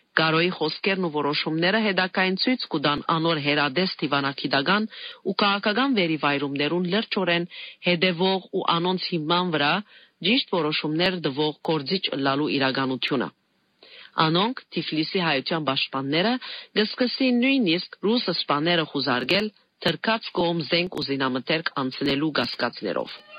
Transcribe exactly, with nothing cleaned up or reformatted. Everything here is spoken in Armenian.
Գարոյի խոսքերն ու որոշումները հետագային ցույց կտան անոր հերադես դիվանագիտական ու քաղաքական վերիվայրումներուն լրջորեն հետևող ու անոնց հիման վրա ճիշտ որոշումներ տվող գործիչ լալու իրականությունը։ Անոնք Թիֆլիսի հայության պաշտպանները կսկսին նույնիսկ ռուս սպաները խուզարկել թրքած կողմ զենք ու զինամթերք անցնելու կասկածներով։